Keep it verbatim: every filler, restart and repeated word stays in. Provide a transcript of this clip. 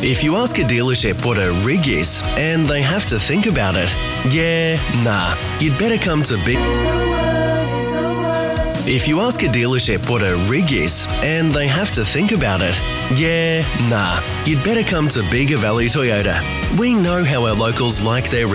If you ask a dealership what a rig is, and they have to think about it, yeah, nah, you'd better come to Big... If you ask a dealership what a rig is, and they have to think about it, yeah, nah, you'd better come to Bega Valley Toyota. We know how our locals like their